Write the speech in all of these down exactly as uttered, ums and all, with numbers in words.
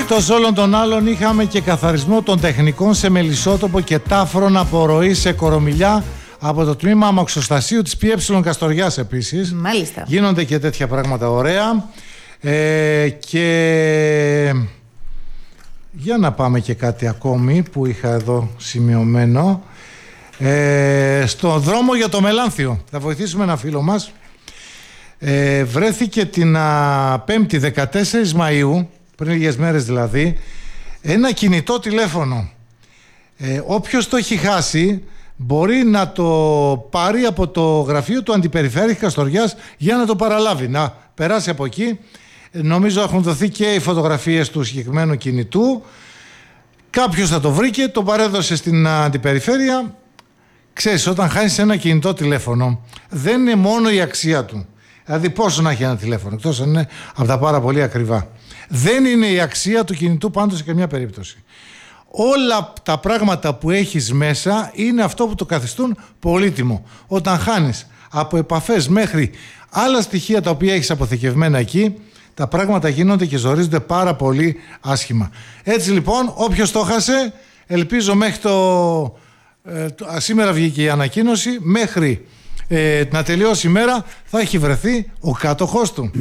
Εκτός όλων των άλλων είχαμε και καθαρισμό των τεχνικών σε Μελισσότοπο και τάφρονα απορροή σε Κορομιλιά από το τμήμα αμαξοστασίου της ΠΕ Καστοριάς επίσης. Μάλιστα. Γίνονται και τέτοια πράγματα ωραία. Ε, και για να πάμε και κάτι ακόμη που είχα εδώ σημειωμένο. Ε, στο δρόμο για το Μελάνθιο θα βοηθήσουμε ένα φίλο μας. Ε, βρέθηκε την α, πέμπτη δεκατέσσερις Μαΐου, πριν λίγες μέρες δηλαδή, ένα κινητό τηλέφωνο. Ε, όποιος το έχει χάσει μπορεί να το πάρει από το γραφείο του Αντιπεριφέρειας Καστοριάς για να το παραλάβει, να περάσει από εκεί. Ε, νομίζω έχουν δοθεί και οι φωτογραφίες του συγκεκριμένου κινητού. Κάποιος θα το βρήκε, το παρέδωσε στην Αντιπεριφέρεια. Ξέρεις, όταν χάνεις ένα κινητό τηλέφωνο, δεν είναι μόνο η αξία του. Δηλαδή πόσο να έχει ένα τηλέφωνο, εκτός αν είναι από τα πάρα πολύ ακριβά. Δεν είναι η αξία του κινητού πάντως σε καμιά περίπτωση. Όλα τα πράγματα που έχεις μέσα είναι αυτό που το καθιστούν πολύτιμο. Όταν χάνεις από επαφές μέχρι άλλα στοιχεία τα οποία έχεις αποθηκευμένα εκεί, τα πράγματα γίνονται και ζορίζονται πάρα πολύ άσχημα. Έτσι λοιπόν, όποιος το χάσε, ελπίζω μέχρι το... Ε, το σήμερα βγήκε η ανακοίνωση, μέχρι ε, να τελειώσει η μέρα θα έχει βρεθεί ο κάτοχός του.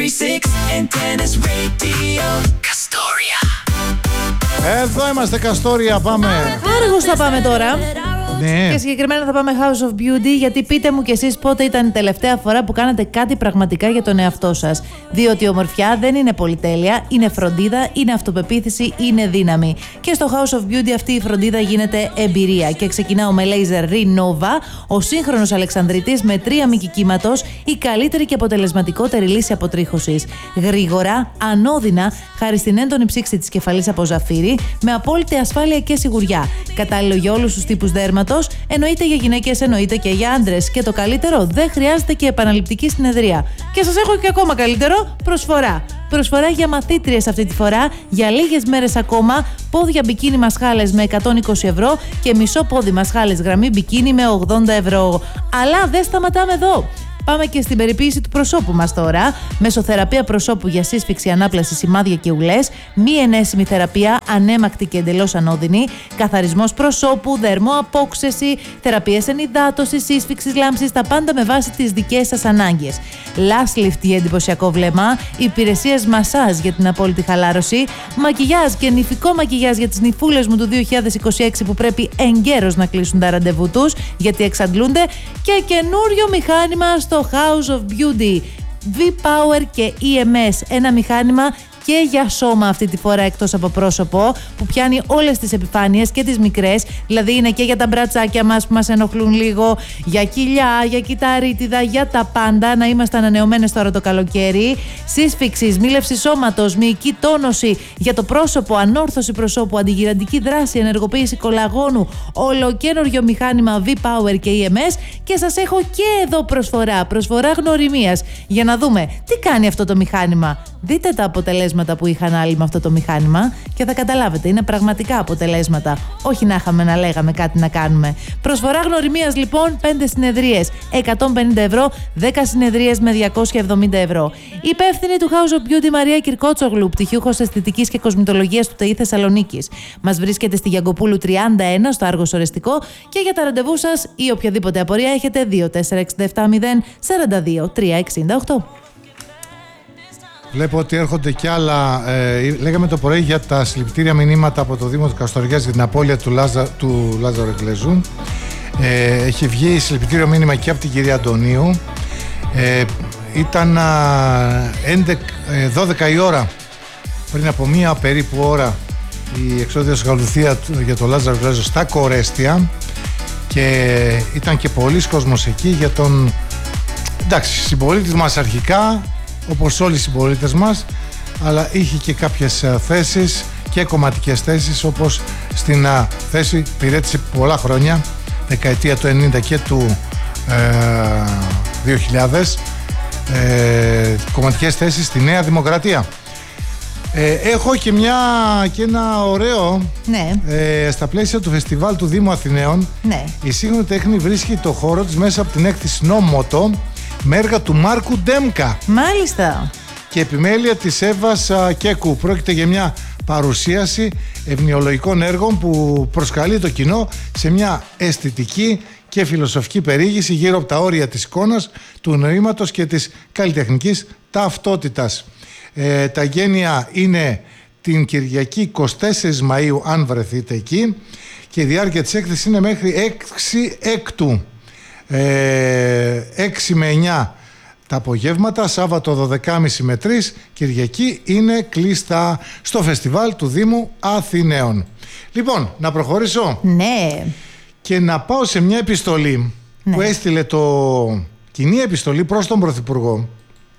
Εδώ είμαστε Καστόρια, πάμε. Άργος θα πάμε τώρα. Ναι. Και συγκεκριμένα θα πάμε House of Beauty, γιατί πείτε μου κι εσείς πότε ήταν η τελευταία φορά που κάνατε κάτι πραγματικά για τον εαυτό σας. Διότι η ομορφιά δεν είναι πολυτέλεια, είναι φροντίδα, είναι αυτοπεποίθηση, είναι δύναμη. Και στο House of Beauty αυτή η φροντίδα γίνεται εμπειρία. Και ξεκινάω με Laser Renova, ο σύγχρονος Αλεξανδρίτης με τρία μήκη κύματος, η καλύτερη και αποτελεσματικότερη λύση αποτρίχωσης. Γρήγορα, ανώδυνα, χάρη στην έντονη ψήξη της κεφαλής από ζαφύρι, με απόλυτη ασφάλεια και σιγουριά. Κατάλληλο για όλους τους τύπους δέρματος. Εννοείται για γυναίκες, εννοείται και για άντρες. Και το καλύτερο, δεν χρειάζεται και επαναληπτική συνεδρία. Και σας έχω και ακόμα καλύτερο, προσφορά. Προσφορά για μαθήτριες αυτή τη φορά, για λίγες μέρες ακόμα, πόδια μπικίνι μασχάλες με εκατόν είκοσι ευρώ και μισό πόδι μασχάλες γραμμή μπικίνι με ογδόντα ευρώ. Αλλά δεν σταματάμε εδώ. Πάμε και στην περιποίηση του προσώπου μας τώρα. Μεσοθεραπεία προσώπου για σύσφυξη, ανάπλαση, σημάδια και ουλές. Μη ενέσιμη θεραπεία, ανέμακτη και εντελώς ανώδυνη. Καθαρισμός προσώπου, δερμοαπόξεση, θεραπείες ενυδάτωσης, σύσφυξης, λάμψης. Τα πάντα με βάση τις δικές σας ανάγκες. Lash lift για εντυπωσιακό βλέμμα. Υπηρεσίες μασάζ για την απόλυτη χαλάρωση. Μακιγιάζ και νυφικό μακιγιάζ για τις νυφούλες μου του δύο χιλιάδες είκοσι έξι που πρέπει εγκαίρως να κλείσουν τα ραντεβού τους γιατί εξαντλούνται. Και καινούριο μηχάνημα στο House of Beauty, V-Power και ι εμ ες, ένα μηχάνημα και για σώμα αυτή τη φορά εκτός από πρόσωπο, που πιάνει όλες τις επιφάνειες και τις μικρές, δηλαδή είναι και για τα μπρατσάκια μας που μας ενοχλούν λίγο, για κοιλιά, για κυταρίτιδα, για τα πάντα, να είμαστε ανανεωμένες τώρα το καλοκαίρι, σύσφυξη, μίλευση σώματος, μυϊκή τόνωση για το πρόσωπο, ανόρθωση προσώπου, αντιγυραντική δράση, ενεργοποίηση κολαγόνου, ολοκένουργιο μηχάνημα V-Power και ι εμ ες. Και σας έχω και εδώ προσφορά, προσφορά γνωριμίας, για να δούμε τι κάνει αυτό το μηχάνημα. Δείτε τα αποτελέσματα που είχαν άλλοι με αυτό το μηχάνημα και θα καταλάβετε, είναι πραγματικά αποτελέσματα. Όχι να είχαμε να λέγαμε κάτι να κάνουμε. Προσφορά γνωριμίας λοιπόν, πέντε συνεδρίες, εκατόν πενήντα ευρώ, δέκα συνεδρίες με διακόσια εβδομήντα ευρώ. Η υπεύθυνη του House of Beauty Μαρία Κυρκότσογλου, πτυχιούχος αισθητικής και κοσμητολογίας του ΤΕΙ Θεσσαλονίκης. Μας βρίσκεται στη Γιαγκοπούλου τριάντα ένα στο Άργος Ορεστικό και για τα ραντεβού σας ή οποιαδήποτε απορία έχετε δύο τέσσερα έξι επτά μηδέν τέσσερα δύο τρία έξι οκτώ. Βλέπω ότι έρχονται κι άλλα. Ε, λέγαμε το πρωί για τα συλληπιτήρια μηνύματα από το Δήμο του Καστοριάς για την απώλεια του, Λάζα, του Λάζαρου Εγκλεζού. Ε, έχει βγει συλληπιτήριο μήνυμα και από την κυρία Αντωνίου. Ε, ήταν ε, δώδεκα η ώρα, πριν από μία περίπου ώρα, η εξώδιος γαλουθία για τον Λάζαρο Εγκλεζού στα Κορέστια. Και ήταν και πολλής κόσμος εκεί για τον, εντάξει, συμπολίτης μας αρχικά, όπως όλοι οι συμπολίτες μας, αλλά είχε και κάποιες θέσεις και κομματικές θέσεις, όπως στην α, θέση υπηρέτησε πολλά χρόνια, δεκαετία του ενενήντα και του ε, δύο χιλιάδες, ε, κομματικές θέσεις στη Νέα Δημοκρατία. Ε, έχω και, μια, και ένα ωραίο, ναι. ε, στα πλαίσια του φεστιβάλ του Δήμου Αθηναίων, ναι. Η σύγχρονη τέχνη βρίσκει το χώρο της μέσα από την έκθεση Νόμοτο με έργα του Μάρκου Ντέμκα. Μάλιστα. Και επιμέλεια της Εύας Κέκου. Πρόκειται για μια παρουσίαση ευνοιολογικών έργων που προσκαλεί το κοινό σε μια αισθητική και φιλοσοφική περιήγηση γύρω από τα όρια της εικόνας, του νοήματος και της καλλιτεχνικής ταυτότητας. Ε, τα γένεια είναι την Κυριακή εικοστή τέταρτη Μαΐου, αν βρεθείτε εκεί, και η διάρκεια της έκθεσης είναι μέχρι έξι έκτου, ε, έξι με εννιά τα απογεύματα, Σάββατο δώδεκα και μισή με τρεις, Κυριακή είναι κλειστά, στο φεστιβάλ του Δήμου Αθηναίων. Λοιπόν, να προχωρήσω. Ναι. Και να πάω σε μια επιστολή, ναι, που έστειλε το κοινή επιστολή προς τον Πρωθυπουργό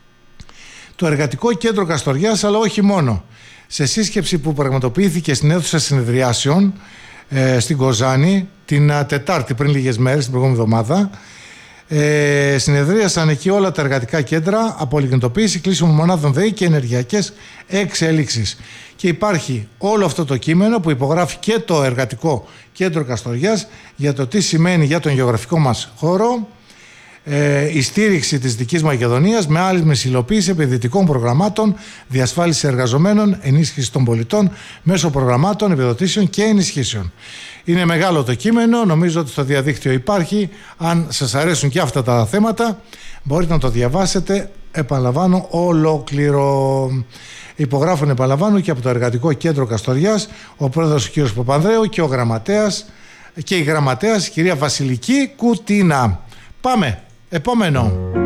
το Εργατικό Κέντρο Καστοριάς, αλλά όχι μόνο. Σε σύσκεψη που πραγματοποιήθηκε στην αίθουσα συνεδριάσεων ε, στην Κοζάνη την α, Τετάρτη, πριν λίγες μέρες, την προηγούμενη εβδομάδα, ε, συνεδρίασαν εκεί όλα τα εργατικά κέντρα, απολιγνητοποίηση, κλείσιμο μονάδων ΔΕΗ και ενεργειακές εξέλιξεις. Και υπάρχει όλο αυτό το κείμενο που υπογράφει και το Εργατικό Κέντρο Καστοριάς για το τι σημαίνει για τον γεωγραφικό μας χώρο ε, η στήριξη της Δυτικής Μακεδονίας με άλλη υλοποίηση επενδυτικών προγραμμάτων, διασφάλιση εργαζομένων, ενίσχυση των πολιτών μέσω προγραμμάτων, επιδοτήσεων και ενισχύσεων. Είναι μεγάλο το κείμενο, νομίζω ότι στο διαδίκτυο υπάρχει. Αν σας αρέσουν και αυτά τα θέματα, μπορείτε να το διαβάσετε. Επαναλαμβάνω, ολόκληρο. Υπογράφουν, επαναλαμβάνω, και από το Εργατικό Κέντρο Καστοριάς ο πρόεδρος ο κ. Παπανδρέου και ο γραμματέας και η γραμματέας η κυρία Βασιλική Κουτίνα. Πάμε, επόμενο.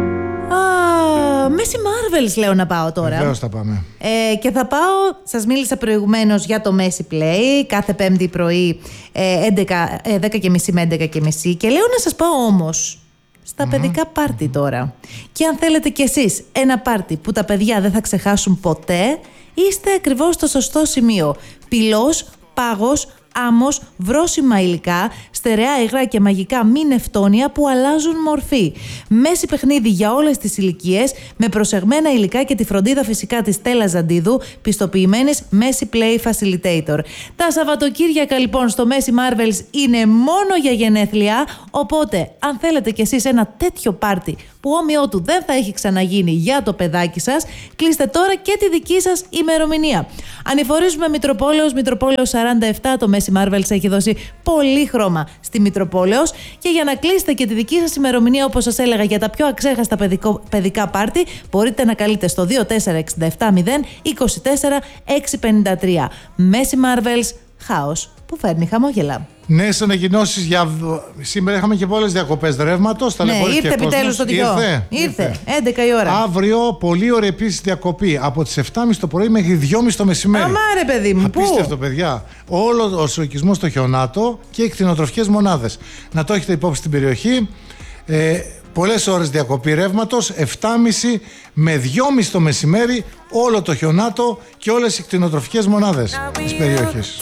Α, Μέση Marvels λέω να πάω τώρα. Βεβαίως θα πάμε. Ε, και θα πάω, σας μίλησα προηγουμένως για το Μέση Play, κάθε Πέμπτη πρωί ε, έντεκα, ε, δέκα και μισή με έντεκα και μισή, και λέω να σας πάω όμως στα mm-hmm. παιδικά πάρτι τώρα. Και αν θέλετε κι εσείς ένα πάρτι που τα παιδιά δεν θα ξεχάσουν ποτέ, είστε ακριβώς στο σωστό σημείο. Πυλός, πάγος, άμμος, βρώσιμα υλικά, στερεά υγρά και μαγικά μη νευτόνια που αλλάζουν μορφή. Μέση παιχνίδι για όλες τις ηλικίες, με προσεγμένα υλικά και τη φροντίδα φυσικά της Στέλλα Ζαντίδου, πιστοποιημένης Μέση Play Facilitator. Τα Σαββατοκύριακα λοιπόν στο Μέση Marvels είναι μόνο για γενέθλια, οπότε αν θέλετε κι εσείς ένα τέτοιο πάρτι που όμοιό του δεν θα έχει ξαναγίνει για το παιδάκι σας, κλείστε τώρα και τη δική σας ημερομηνία. Ανηφορίζουμε Μητροπόλεως, Μητροπόλεως σαράντα επτά, το Μέση Marvels έχει δώσει πολύ χρώμα στη Μητροπόλεως, και για να κλείσετε και τη δική σας ημερομηνία, όπως σας έλεγα, για τα πιο αξέχαστα παιδικό, παιδικά πάρτι, μπορείτε να καλείτε στο δύο τέσσερα έξι επτά μηδέν είκοσι τέσσερα έξι πενήντα τρία. Μέση Marvels, χάος που φέρνει χαμόγελα. Νέες ανακοινώσεις για. Σήμερα είχαμε και πολλές διακοπές ρεύματος. Ναι, ήρθε επιτέλους το τυχαίο. Ήρθε, ήρθε. έντεκα η ώρα. Αύριο, πολύ ωραία επίσης διακοπή. Από τις επτά και μισή το πρωί μέχρι δύο και μισή το μεσημέρι. Αμάρε, παιδί μου, πού? Απίστευτο, παιδιά. Όλο ο συλλογισμός στο χιονάτο και οι κτηνοτροφικές μονάδες. Να το έχετε υπόψη στην περιοχή. Ε, πολλές ώρες διακοπή ρεύματος, επτά και μισή με δύο και μισή το μεσημέρι, όλο το χιονάτο και όλες οι κτηνοτροφικές μονάδες της περιοχής.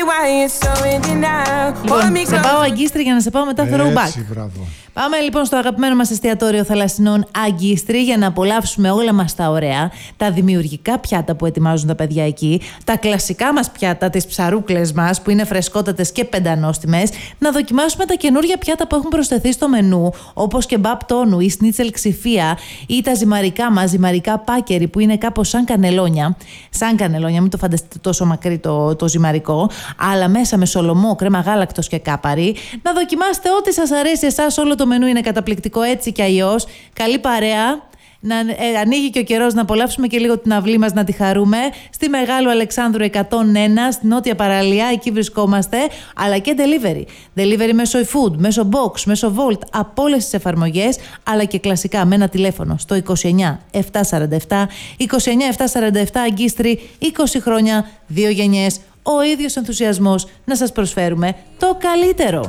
Λοιπόν, σε πάω Αγκίστρι για να σε πάω μετά throwback. Έτσι, μπράβο. Πάμε λοιπόν στο αγαπημένο μας εστιατόριο θαλασσινών Αγκίστρι για να απολαύσουμε όλα μας τα ωραία, τα δημιουργικά πιάτα που ετοιμάζουν τα παιδιά εκεί, τα κλασικά μας πιάτα, τις ψαρούκλες μας που είναι φρεσκότατες και πεντανόστιμες, να δοκιμάσουμε τα καινούργια πιάτα που έχουν προσθεθεί στο μενού, όπως και μπαπ τόνου ή σνίτσελ ξηφία ή τα ζυμαρικά μας, ζυμαρικά πάκερι που είναι κάπως σαν κανελόνια. Σαν κανελόνια, μην το φανταστείτε τόσο μακρύ το, το ζυμαρικό, αλλά μέσα με σολομό, κρέμα γάλακτος και κάπαρι. Να δοκιμάσετε ό,τι σας αρέσει εσάς, όλο το μενού είναι καταπληκτικό έτσι κι αλλιώς. Καλή παρέα. Να ε, ανοίγει και ο καιρός να απολαύσουμε και λίγο την αυλή μας, να τη χαρούμε. Στη Μεγάλου Αλεξάνδρου εκατόν ένα, στη Νότια Παραλία, εκεί βρισκόμαστε. Αλλά και delivery. Delivery μέσω eFood, μέσω Box, μέσω Volt, από όλες τις εφαρμογές. Αλλά και κλασικά με ένα τηλέφωνο στο είκοσι εννιά επτακόσια σαράντα επτά, είκοσι εννιά επτακόσια σαράντα επτά, Αγκίστρι, είκοσι χρόνια, δύο γενιές. Ο ίδιος ενθουσιασμός να σας προσφέρουμε το καλύτερο.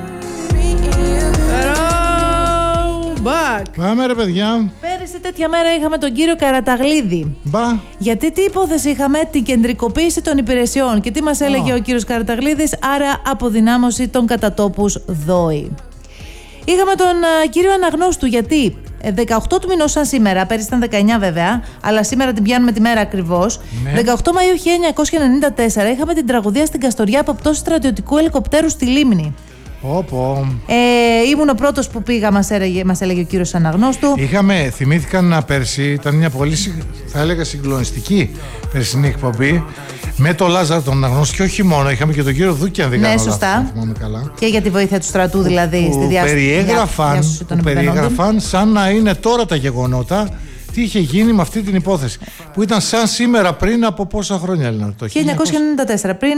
Back. Πάμε ρε παιδιά. Πέρυσι τέτοια μέρα είχαμε τον κύριο Καραταγλίδη. Μπα. Γιατί τι υπόθεση είχαμε? Την κεντρικοποίηση των υπηρεσιών. Και τι μας έλεγε oh. ο κύριος Καραταγλίδης? Άρα αποδυνάμωση των κατατόπους ΔΟΗ. Είχαμε τον uh, κύριο Αναγνώστου. Γιατί δεκαοκτώ του μηνός σαν σήμερα, πέρυσι ήταν δεκαεννιά βέβαια, αλλά σήμερα την πιάνουμε τη μέρα ακριβώς. Ναι. δεκαοκτώ Μαΐου χίλια εννιακόσια ενενήντα τέσσερα είχαμε την τραγωδία στην Καστοριά από πτώση στρατιωτικού ελικοπτέρου στη Λίμνη. Όπο. Ε, ήμουν ο πρώτος που πήγα, μας έλεγε, μας έλεγε ο κύριος Αναγνώστου. Είχαμε, θυμήθηκαν πέρσι, ήταν μια πολύ, θα έλεγα, συγκλονιστική περσινή εκπομπή. Με τον Λάζαρο τον Αναγνώστη και όχι μόνο, είχαμε και τον κύριο Δούκη, αν δεν ναι, κάνω σωστά. λάθος, θυμάμαι καλά. Και για τη βοήθεια του στρατού, δηλαδή, που στη διάσωση, περιέγραφαν, διάσωση των που περιέγραφαν σαν να είναι τώρα τα γεγονότα. Τι είχε γίνει με αυτή την υπόθεση, που ήταν σαν σήμερα πριν από πόσα χρόνια, Έλληνα, το χίλια εννιακόσια ενενήντα τέσσερα, πριν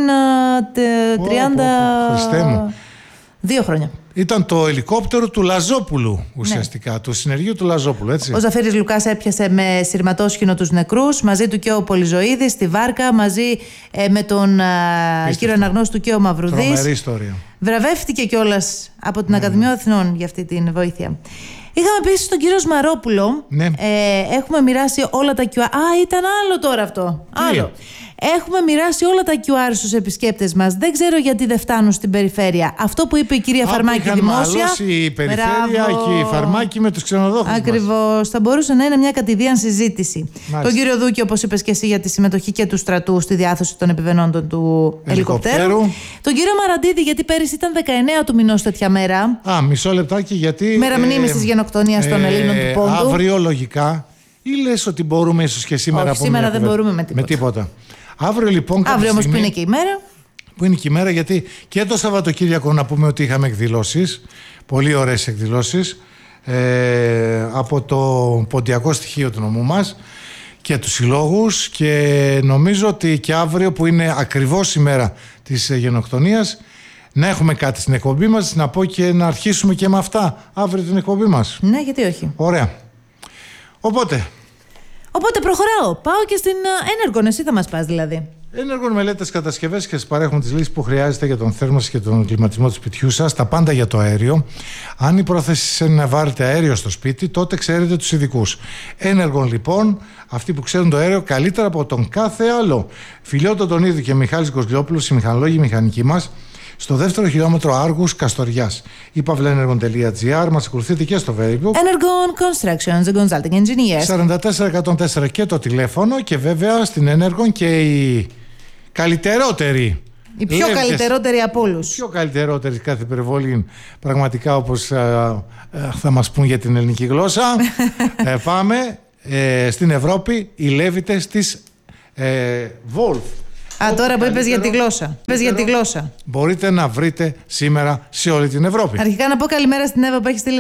uh, τριάντα. Χριστέ μου. Δύο χρόνια. Ήταν το ελικόπτερο του Λαζόπουλου, ουσιαστικά, ναι. Του συνεργείου του Λαζόπουλου, έτσι. Ο Ζαφύρης Λουκάς έπιασε με σειρματόσχηνο τους νεκρούς, μαζί του και ο Πολυζωίδης στη βάρκα, μαζί ε, με τον ε, κύριο Αναγνώστου και ο Μαυρουδής. Τρομερή ιστορία. Βραβεύτηκε κιόλας από την mm. Ακαδημία Αθηνών για αυτή την βοήθεια. Είχαμε επίσης τον κύριο Σμαρόπουλο. Ναι. Ε, έχουμε μοιράσει όλα τα κιου αρ. Α, ήταν άλλο τώρα αυτό. Τι? Άλλο. Έχουμε μοιράσει όλα τα κιου αρ στους επισκέπτες μας. Δεν ξέρω γιατί δεν φτάνουν στην περιφέρεια. Αυτό που είπε η κυρία Φαρμάκη δημόσια. Η περιφέρεια και η Φαρμάκη με τους ξενοδόχους. Ακριβώς. Θα μπορούσε να είναι μια κατηδίαν συζήτηση. Μάλιστα. Τον κύριο Δούκη, όπως είπες και εσύ, για τη συμμετοχή και του στρατού στη διάθεση των επιβενόντων του ελικοπτέρου. Τον κύριο Μαραντίδη, γιατί πέρυσι ήταν δεκαεννέα του μηνός τέτοια μέρα. Α, μισό λεπτάκι, γιατί. Μέρα μνήμης της γενοκτονίας των Ελλήνων του Πόντου. Αύριο, λογικά. Ή λες ότι μπορούμε ίσως και σήμερα. Όχι, σήμερα δεν μπορούμε με τίποτα. Με τίποτα. Αύριο λοιπόν. Αύριο όμως στιγμή, που είναι και η μέρα. Που είναι και η μέρα, γιατί και το Σαββατοκύριακο να πούμε ότι είχαμε εκδηλώσεις. Πολύ ωραίες εκδηλώσεις. Ε, από το ποντιακό στοιχείο του νομού μας και τους συλλόγους. Και νομίζω ότι και αύριο, που είναι ακριβώς η μέρα της γενοκτονίας, να έχουμε κάτι στην εκπομπή μας. Να πω και να αρχίσουμε και με αυτά αύριο την εκπομπή μας. Ναι, γιατί όχι. Ωραία. Οπότε. Οπότε προχωράω. Πάω και στην Energon. Εσύ θα μας πας δηλαδή. Energon μελέτες, κατασκευές και σας παρέχουν τις λύσεις που χρειάζεται για τον θέρμανση και τον κλιματισμό του σπιτιού σας. Τα πάντα για το αέριο. Αν η πρόθεση είναι να βάλετε αέριο στο σπίτι, τότε ξέρετε τους ειδικούς. Energon λοιπόν, αυτοί που ξέρουν το αέριο καλύτερα από τον κάθε άλλο. Φιλιώτο τον ίδιο και Μιχάλης Γκοσλιόπουλος, οι μηχανολόγοι μηχανικοί μας, στο δεύτερο χιλιόμετρο Άργους Καστοριάς. Η παύλα τελεία τζι άρ. Μας ακολουθείτε και στο Facebook. Energon Construction, the Consulting Engineers. σαράντα τέσσερα εκατόν τέσσερα και το τηλέφωνο, και βέβαια στην Energon και η καλύτερότερη. Η πιο Λεύκες, καλύτερότερη από όλους. Η πιο καλύτερότερη, κάθε υπερβολή, πραγματικά, όπως α, α, θα μας πούν για την ελληνική γλώσσα. ε, πάμε ε, στην Ευρώπη, οι Λέβητες της ε, Wolf. Α, τώρα που είπες για τη γλώσσα. Είπες για τη γλώσσα. Μπορείτε να βρείτε σήμερα σε όλη την Ευρώπη. Αρχικά να πω καλημέρα στην Εύα που έχει στείλει